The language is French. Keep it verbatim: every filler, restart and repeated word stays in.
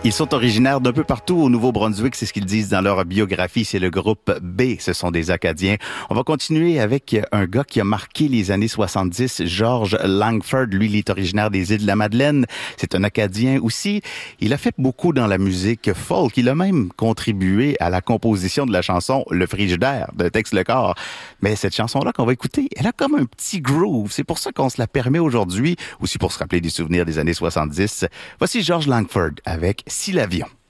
Ils sont originaires d'un peu partout au Nouveau-Brunswick, c'est ce qu'ils disent dans leur biographie. C'est le groupe B, ce sont des Acadiens. On va continuer avec un gars qui a marqué les années soixante-dix, George Langford. Lui, il est originaire des îles de la Madeleine. C'est un Acadien aussi. Il a fait beaucoup dans la musique folk. Il a même contribué à la composition de la chanson Le Frigidaire de Tex Lecor. Mais cette chanson-là qu'on va écouter, elle a comme un petit groove. C'est pour ça qu'on se la permet aujourd'hui, aussi pour se rappeler des souvenirs des années soixante-dix. Voici George Langford avec Si l'avion.